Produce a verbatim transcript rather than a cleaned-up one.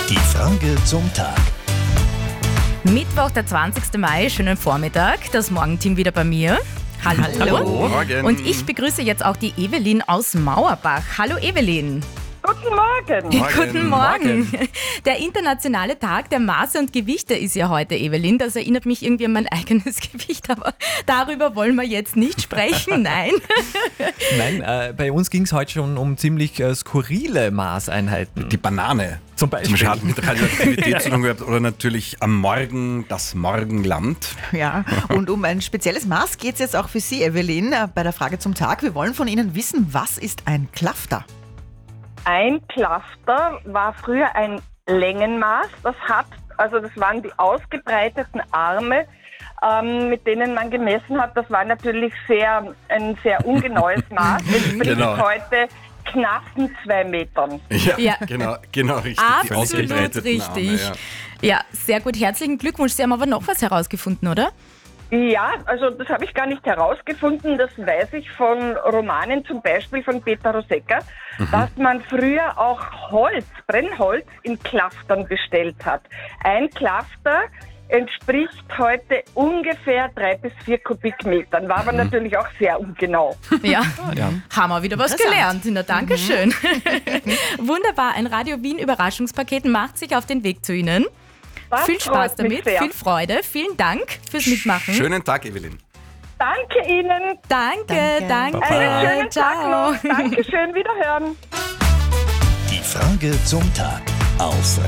Die Frage zum Tag. Mittwoch, der zwanzigster Mai, schönen Vormittag. Das Morgenteam wieder bei mir. Hallo. Hallo. Morgen. Und ich begrüße jetzt auch die Evelyn aus Mauerbach. Hallo Evelyn. Guten Morgen. Morgen. Guten Morgen. Der internationale Tag der Maße und Gewichte ist ja heute, Evelyn. Das erinnert mich irgendwie an mein eigenes Gewicht, aber darüber wollen wir jetzt nicht sprechen, nein. Nein, äh, bei uns ging es heute schon um ziemlich äh, skurrile Maßeinheiten. Die Banane. Zum Beispiel. Zum Beispiel hat mit Radioaktivität zu tun gehabt. Oder natürlich am Morgen das Morgenland. Ja, und um ein spezielles Maß geht es jetzt auch für Sie, Evelyn, äh, bei der Frage zum Tag. Wir wollen von Ihnen wissen, was ist ein Klafter? Ein Klafter war früher ein Längenmaß. Das hat, also das waren die ausgebreiteten Arme, ähm, mit denen man gemessen hat. Das war natürlich sehr, ein sehr ungenaues Maß. Entspricht Genau. heute knappen zwei Metern. Ja, Ja. genau, genau richtig. Die Absolut ausgebreiteten richtig. Arme, Ja, sehr gut. Herzlichen Glückwunsch. Sie haben aber noch was herausgefunden, oder? Ja, also das habe ich gar nicht herausgefunden. Das weiß ich von Romanen, zum Beispiel von Peter Rosecca, dass man früher auch Holz, Brennholz in Klaftern bestellt hat. Ein Klafter entspricht heute ungefähr drei bis vier Kubikmetern, war aber natürlich auch sehr ungenau. Ja, Ja. haben wir wieder was Interessant. gelernt. Na, Dankeschön. Wunderbar, ein Radio Wien Überraschungspaket macht sich auf den Weg zu Ihnen. Das Viel Spaß freut mich damit, sehr. viel Freude. Vielen Dank fürs Mitmachen. ja. Schönen Tag, Evelyn. Danke Ihnen. Danke, danke. Danke. Einen schönen Tag Ciao. noch. Dankeschön, wiederhören. Die Frage zum Tag auf